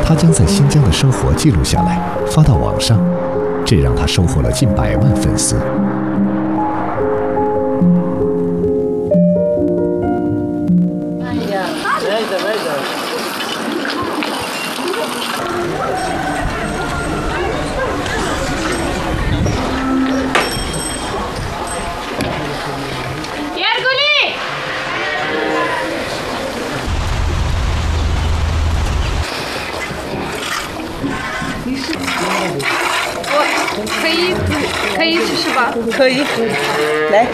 他将在新疆的生活记录下来，发到网上，这让他收获了近100万粉丝。 可以试试吧？ 可以，来。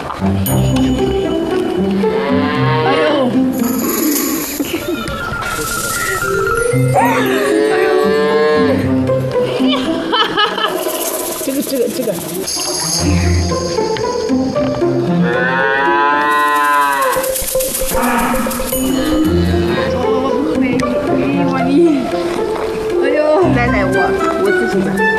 哎呦！哎呦！这个。哎呦！ 奶我自己的。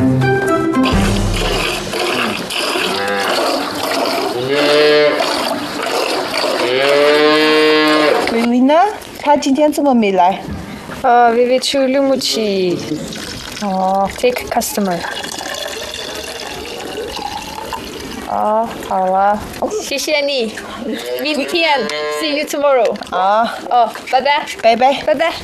维维呢？他今天怎么没来？ 维维去绿木齐。哦 ，take customer。哦，好了，谢谢你。明天 see you tomorrow。 啊。 哦，拜拜。 拜拜。 拜拜。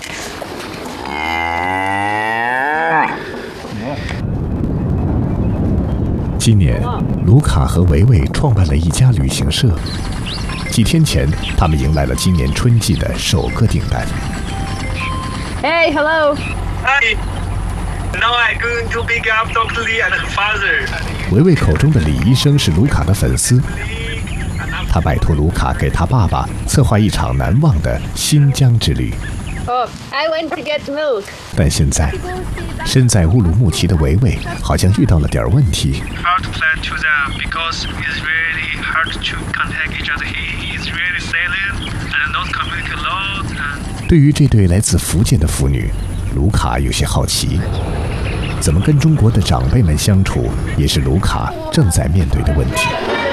今年，卢卡和维维创办了一家旅行社。几天前，他们迎来了今年春季的首个订单。 Hey, hello. Hi. Now I'm going to pick up Dr. Lee and her father. 维维口中的李医生是卢卡的粉丝，他拜托卢卡给他爸爸策划一场难忘的新疆之旅。 Oh, I went to get milk. 但现在，身在乌鲁木齐的维维好像遇到了点问题。 Hard to plan to them because it's really hard to contact each other. He is really silent and not communicate a lot. 对于这对来自福建的父女，卢卡有些好奇，怎么跟中国的长辈们相处，也是卢卡正在面对的问题。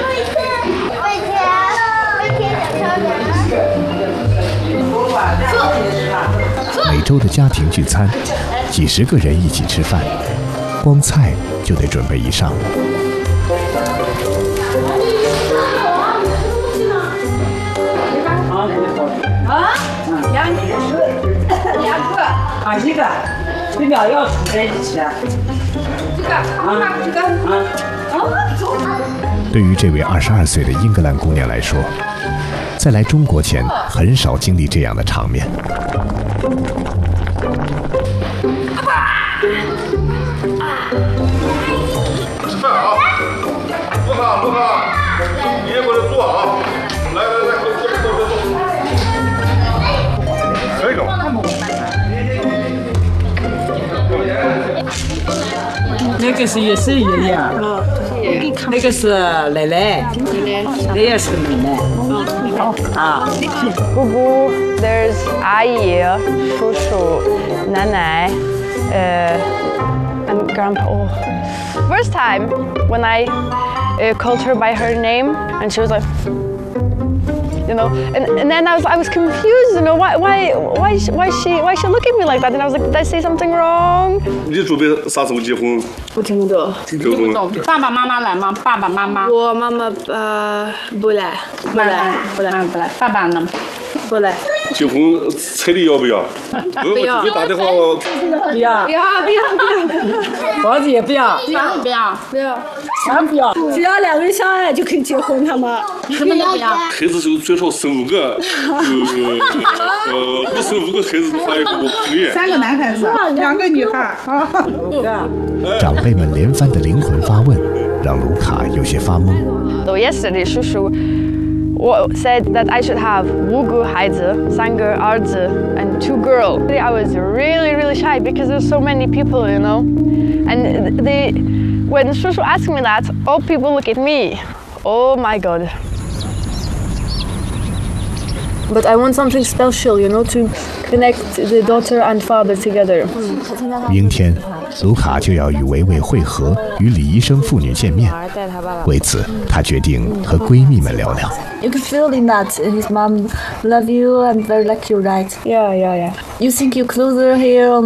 每周的家庭聚餐，几十个人一起吃饭，光菜就得准备一上午。 一个，这两要煮在一起啊。这个。 对于这位22岁的英格兰姑娘来说，在来中国前很少经历这样的场面。 吃饭啊！卢卡，你也过来坐啊！来，坐。可以了。 那个是也是爷爷，那个是奶奶，那也是奶奶。啊， 姑姑 ，there's 阿姨、叔叔、奶奶，and grandpa. Oh. First time when I called her by her name, and she was like, you know, and then I was confused, you know, why she look at me like that? And I was like, did I say something wrong? 你准备啥时候结婚？ 不听不懂。 听不懂。 爸爸妈妈来吗？爸爸妈妈。 我妈妈不来。 爸爸呢？ 不来。 结婚彩礼要不要？ 不要。 你打电话。 不要。房子也不要。 不要。 啥不要？只要2个人相爱就可以结婚，他们。 什么都不要。 孩子就最少生5个，不生5个孩子的话也不可以。 3个男孩子，2个女孩啊。 长辈们连番的灵魂发问，让卢卡有些发懵。 So yesterday, 叔叔said that I should have 5个孩子，3个儿子 and 2 girls. I was really shy because there's so many people, you know. And when 叔叔 asked me that, all people look at me. Oh my God. But I want something special, you know, to connect the daughter and father together. 明天，卢卡就要与维维会合，与李医生父女见面。为此，她决定和闺蜜们聊聊。 You can feel in that his mom love you and very like you, right? Yeah. You think you're closer here on